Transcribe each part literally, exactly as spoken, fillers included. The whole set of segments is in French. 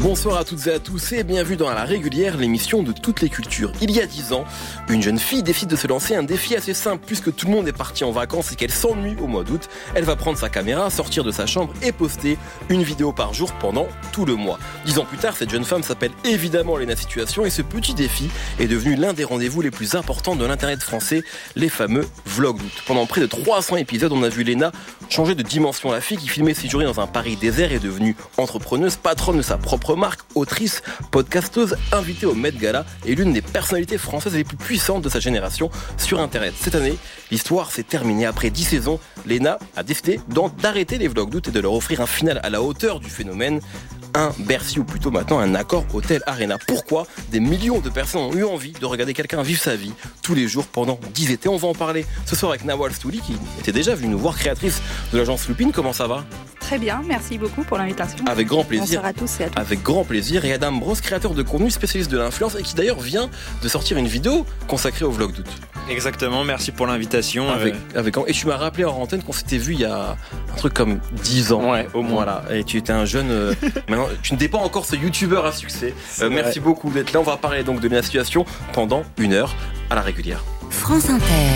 Bonsoir à toutes et à tous et bienvenue dans La Régulière, l'émission de toutes les cultures. Il y a dix ans, une jeune fille décide de se lancer un défi assez simple. Puisque tout le monde est parti en vacances et qu'elle s'ennuie au mois d'août, elle va prendre sa caméra, sortir de sa chambre et poster une vidéo par jour pendant tout le mois. Dix ans plus tard, cette jeune femme s'appelle évidemment Léna Situation et ce petit défi est devenu l'un des rendez-vous les plus importants de l'internet français, les fameux vlogs d'août. Pendant près de trois cents épisodes, on a vu Léna changer de dimension. La fille qui filmait ses journées dans un Paris désert est devenue entrepreneuse, patronne de sa propre marque, autrice, podcasteuse, invitée au Met Gala et l'une des personnalités françaises les plus puissantes de sa génération sur Internet. Cette année, l'histoire s'est terminée. Après dix saisons, Léna a décidé d'arrêter les vlogs d'août et de leur offrir un final à la hauteur du phénomène. Un Bercy ou plutôt maintenant un Accor Hotel Arena. Pourquoi des millions de personnes ont eu envie de regarder quelqu'un vivre sa vie tous les jours pendant dix étés? On va en parler ce soir avec Nawal Stouli qui était déjà venue nous voir, créatrice de l'agence Lupine. Comment ça va? Très bien, merci beaucoup pour l'invitation. Avec grand plaisir. Bonsoir à tous et à toutes. Avec grand plaisir. Et Adam Bros, créateur de contenu, spécialiste de l'influence et qui d'ailleurs vient de sortir une vidéo consacrée au vlog d'août. Exactement, merci pour l'invitation. Avec, euh... avec, et tu m'as rappelé en antenne qu'on s'était vu il y a un truc comme dix ans. Ouais, au moins. Voilà. Et tu étais un jeune. Euh, maintenant, tu n'étais pas encore ce youtubeur à succès. Euh, merci beaucoup d'être là. On va parler donc de la situation pendant une heure à La Régulière. France Inter.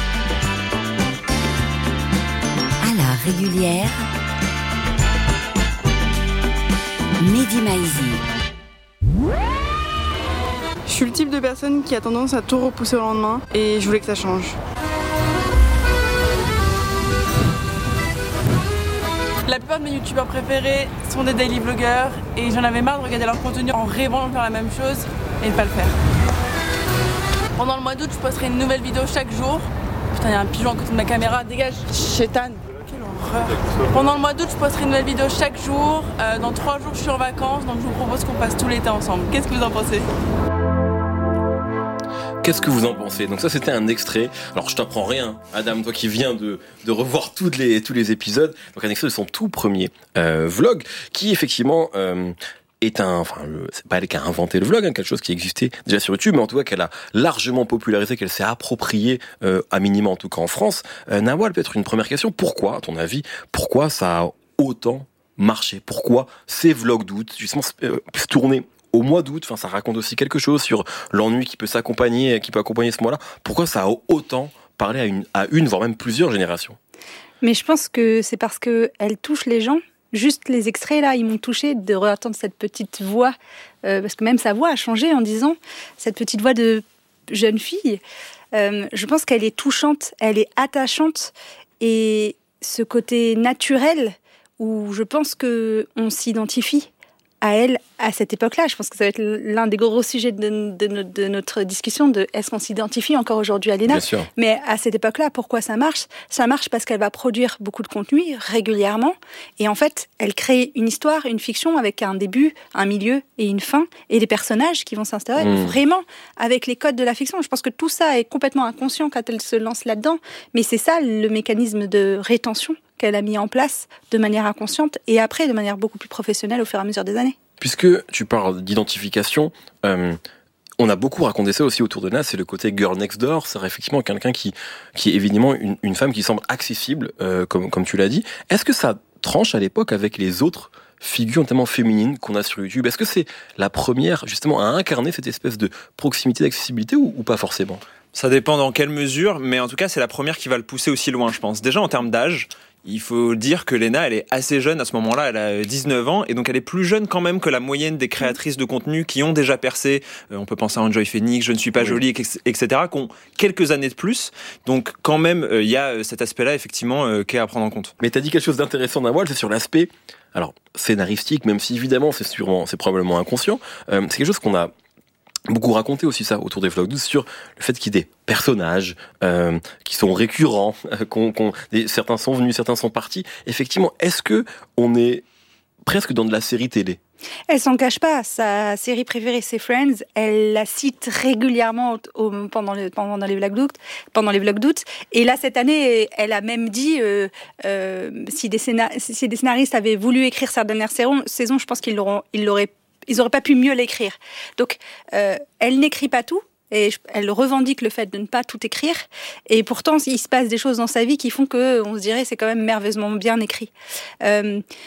À La Régulière. Mehdi Maizi. Je suis le type de personne qui a tendance à tout repousser au lendemain et je voulais que ça change. La plupart de mes youtubeurs préférés sont des daily vloggers et j'en avais marre de regarder leur contenu en rêvant de faire la même chose et de pas le faire. Pendant le mois d'août, je posterai une nouvelle vidéo chaque jour. Putain, il y a un pigeon à côté de ma caméra, dégage, chétane. Pendant le mois d'août, je posterai une nouvelle vidéo chaque jour. Euh, dans trois jours, je suis en vacances, donc je vous propose qu'on passe tout l'été ensemble. Qu'est-ce que vous en pensez ? Qu'est-ce que vous en pensez? Donc ça, c'était un extrait. Alors, je t'apprends rien, Adam, toi qui viens de, de revoir toutes les, tous les épisodes. Donc, un extrait de son tout premier euh, vlog, qui effectivement... Euh, est un, enfin, c'est pas elle qui a inventé le vlog, hein, quelque chose qui existait déjà sur YouTube, mais en tout cas qu'elle a largement popularisé, qu'elle s'est appropriée, euh, à minima en tout cas en France. Euh, Nawal, peut-être une première question. Pourquoi, à ton avis, pourquoi ça a autant marché? Pourquoi ces vlogs d'août, justement, euh, se tourner au mois d'août? Enfin, ça raconte aussi quelque chose sur l'ennui qui peut s'accompagner, qui peut accompagner ce mois-là. Pourquoi ça a autant parlé à une, à une, voire même plusieurs générations? Mais je pense que c'est parce que elle touche les gens. Juste les extraits, là, ils m'ont touchée de réentendre cette petite voix, euh, parce que même sa voix a changé en disant, cette petite voix de jeune fille, euh, je pense qu'elle est touchante, elle est attachante, et ce côté naturel, où je pense qu'on s'identifie à elle à cette époque-là. Je pense que ça va être l'un des gros sujets de, de, de, de notre discussion, de est-ce qu'on s'identifie encore aujourd'hui à Léna? Mais à cette époque-là, pourquoi ça marche? Ça marche parce qu'elle va produire beaucoup de contenu régulièrement, et en fait, elle crée une histoire, une fiction avec un début, un milieu et une fin, et des personnages qui vont s'installer mmh. vraiment avec les codes de la fiction. Je pense que tout ça est complètement inconscient quand elle se lance là-dedans, mais c'est ça le mécanisme de rétention qu'elle a mis en place de manière inconsciente et après de manière beaucoup plus professionnelle au fur et à mesure des années. Puisque tu parles d'identification, euh, on a beaucoup raconté ça aussi autour de Léna, c'est le côté girl next door, c'est effectivement quelqu'un qui, qui est évidemment une, une femme qui semble accessible, euh, comme, comme tu l'as dit. Est-ce que ça tranche à l'époque avec les autres figures notamment féminines qu'on a sur YouTube? Est-ce que c'est la première justement à incarner cette espèce de proximité, d'accessibilité ou, ou pas forcément? Ça dépend dans quelle mesure, mais en tout cas c'est la première qui va le pousser aussi loin, je pense. Déjà en termes d'âge, il faut dire que Léna, elle est assez jeune à ce moment-là, elle a dix-neuf ans, et donc elle est plus jeune quand même que la moyenne des créatrices de contenu qui ont déjà percé. Euh, on peut penser à Enjoy Phoenix, Je ne suis pas oui. jolie, et cetera, qui ont quelques années de plus. Donc quand même, il euh, y a cet aspect-là, effectivement, euh, qui est à prendre en compte. Mais tu as dit quelque chose d'intéressant, Nawal, c'est sur l'aspect, alors scénaristique, même si évidemment c'est, sûrement, c'est probablement inconscient, euh, c'est quelque chose qu'on a beaucoup raconté aussi ça autour des vlogs douze sur le fait qu'il y ait des personnages euh, qui sont récurrents, euh, qu'on, qu'on, des, certains sont venus, certains sont partis. Effectivement, est-ce que on est presque dans de la série télé? Elle s'en cache pas. Sa série préférée, c'est Friends. Elle la cite régulièrement au, au, pendant, le, pendant les vlogs d'août. Pendant les vlogs d'août. Et là, cette année, elle a même dit euh, euh, si, des scénar- si des scénaristes avaient voulu écrire sa dernière saison, saison je pense qu'ils l'auront, ils l'auraient Ils n'auraient pas pu mieux l'écrire. Donc, euh, elle n'écrit pas tout. Et elle revendique le fait de ne pas tout écrire. Et pourtant, il se passe des choses dans sa vie qui font qu'on se dirait c'est quand même merveilleusement bien écrit. Euh,